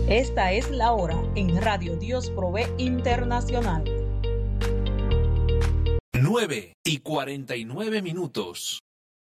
Esta es la hora en Radio Dios Provee Internacional. 9:49.